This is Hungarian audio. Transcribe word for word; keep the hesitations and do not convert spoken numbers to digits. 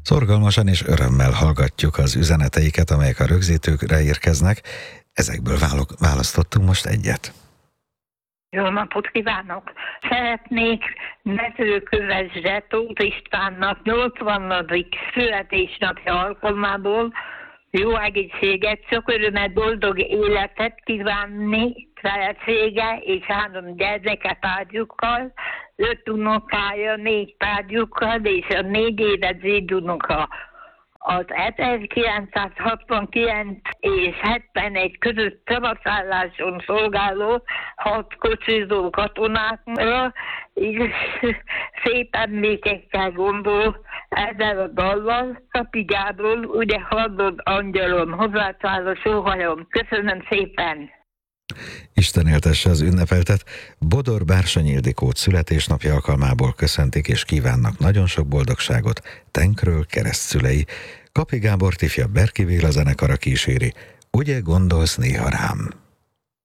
Szorgalmasan és örömmel hallgatjuk az üzeneteiket, amelyek a rögzítőkre érkeznek. Ezekből válok, választottunk most egyet. Jó napot kívánok! Szeretnék Mezőkövesdre Tóth Istvánnak nyolcvanadik születésnapja alkalmából jó egészséget, sok örömet, boldog életet kívánni felesége és három gyermeke párjukkal, öt unokája, négy párjukkal és a négy éves dédunoka. Az ezerkilencszázhatvankilenc és hetvenegy között szavaszálláson szolgáló hat kocsizó katonákra, és szép emlékekkel gondol ezzel a dallal, Szapi Gábor, ugye hallod angyalom, hozzászáll a sóhajom. Köszönöm szépen! Isten éltesse az ünnepeltet. Bodor Bársony Ildikót születésnapja alkalmából köszöntik és kívánnak nagyon sok boldogságot Tenkről keresztszülei. Kapi Gábor ifjabb Berki Béla zenekara kíséri. Ugye gondolsz néha rám?